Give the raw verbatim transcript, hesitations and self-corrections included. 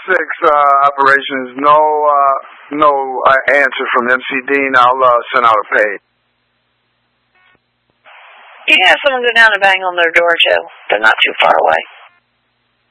six uh, operations. No, uh, no uh, answer from M C Dean. I'll uh, send out a page. You can have someone go down and bang on their door, too. They're not too far away.